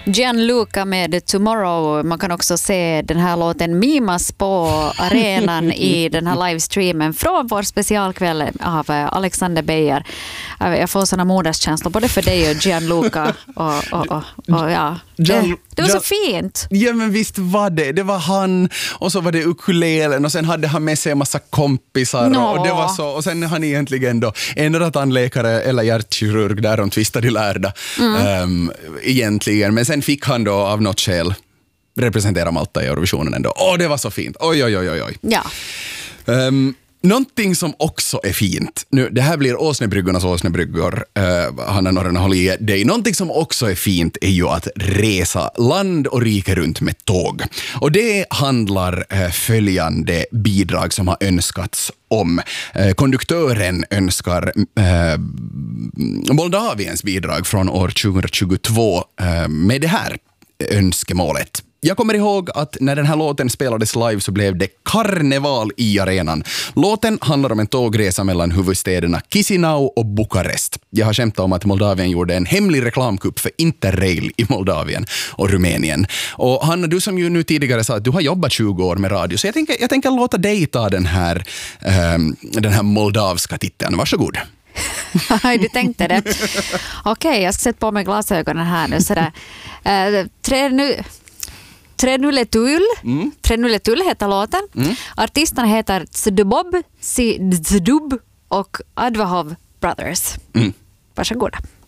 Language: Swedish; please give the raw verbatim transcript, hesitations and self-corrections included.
Gianluca med Tomorrow. Man kan också se den här låten mimas på arenan i den här livestreamen från vår specialkväll av Alexander Beijer. Jag får såna moderskänslor både för dig och Gianluca och, och, och, och ja. Gian, det var Gian, så fint. Ja, men visst var det. Det var han och så var det ukulelen och sen hade han med sig en massa kompisar no. och det var så, och sen är han egentligen då ändå tandläkare eller hjärtkirurg där de tvistade lärda mm. um, egentligen, men sen fick han då av något skäl representera Malta i Eurovisionen ändå. Åh, det var så fint. Oj, oj, oj, oj. Ja. Um, Någonting som också är fint, nu, det här blir Åsnebryggornas Åsnebryggor, uh, Hanna Norren håller i dig. Någonting som också är fint är ju att resa land och rike runt med tåg. Och det handlar uh, följande bidrag som har önskats om. Uh, konduktören önskar uh, Moldaviens bidrag från år tjugohundratjugotvå uh, med det här önskemålet. Jag kommer ihåg att när den här låten spelades live så blev det karneval i arenan. Låten handlar om en tågresa mellan huvudstäderna Chisinau och Bukarest. Jag har skämtat om att Moldavien gjorde en hemlig reklamkupp för Interrail i Moldavien och Rumänien. Och Hanna, du som ju nu tidigare sa att du har jobbat tjugo år med radio, så jag tänker, jag tänker låta dig ta den här, um, den här moldavska titeln. Varsågod. Du tänkte det. Okej, okay, jag ska sätta på mig glasögonen här nu. Sådär. Uh, tre nu... Trenulletull. Mm. Trenulletull heter låten. Mm. Artisterna heter Zdubob, Zdub och Advahov Brothers. Mm. Varsågoda.